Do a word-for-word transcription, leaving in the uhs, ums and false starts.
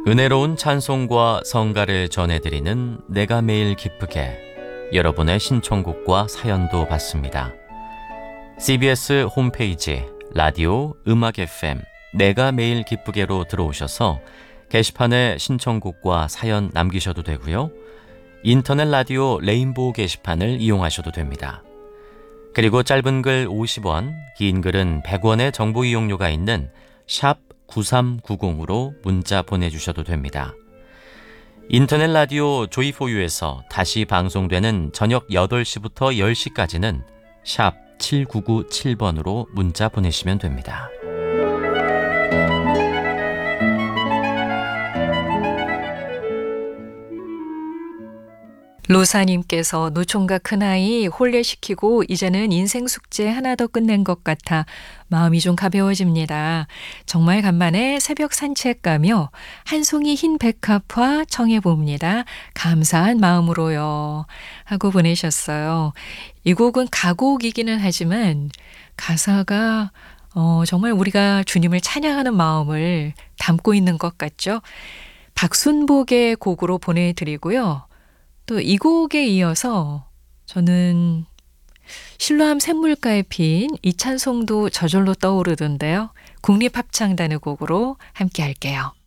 은혜로운 찬송과 성가를 전해드리는 내가 매일 기쁘게, 여러분의 신청곡과 사연도 받습니다. 씨비에스 홈페이지 라디오 음악 에프엠 내가 매일 기쁘게로 들어오셔서 게시판에 신청곡과 사연 남기셔도 되고요. 인터넷 라디오 레인보우 게시판을 이용하셔도 됩니다. 그리고 짧은 글 오십 원, 긴 글은 백 원의 정보 이용료가 있는 샵 구삼구공으로 문자 보내주셔도 됩니다. 인터넷 라디오 조이포유에서 다시 방송되는 저녁 여덟 시부터 열 시까지는 샵 칠구구칠 번으로 문자 보내시면 됩니다. 로사님께서 노총각 큰아이 혼례시키고 이제는 인생 숙제 하나 더 끝낸 것 같아 마음이 좀 가벼워집니다. 정말 간만에 새벽 산책 가며 한 송이 흰 백합화 청해봅니다. 감사한 마음으로요. 하고 보내셨어요. 이 곡은 가곡이기는 하지만 가사가 어, 정말 우리가 주님을 찬양하는 마음을 담고 있는 것 같죠? 박순복의 곡으로 보내드리고요. 또 이 곡에 이어서 저는 실로암 샘물가에 핀 이 찬송도 저절로 떠오르던데요. 국립합창단의 곡으로 함께 할게요.